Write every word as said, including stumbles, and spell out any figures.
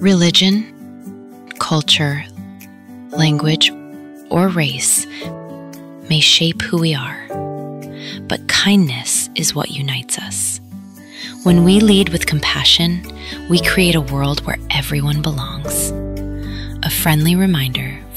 Religion, culture, language, or race may shape who we are, but kindness is what unites us. When we lead with compassion, we create a world where everyone belongs. A friendly reminder